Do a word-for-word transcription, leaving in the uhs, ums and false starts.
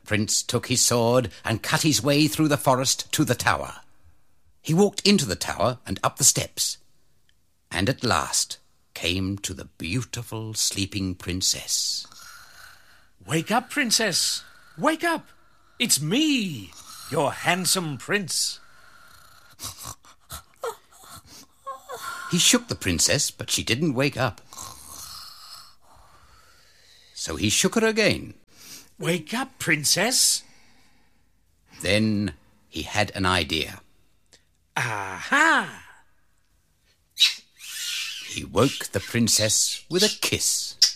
Prince took his sword and cut his way through the forest to the tower. He walked into the tower and up the steps, and at last came to the beautiful sleeping princess. Wake up, princess! Wake up! It's me, your handsome prince. He shook the princess, but she didn't wake up. So he shook her again. Wake up, princess! Then he had an idea. Aha! He woke the princess with a kiss.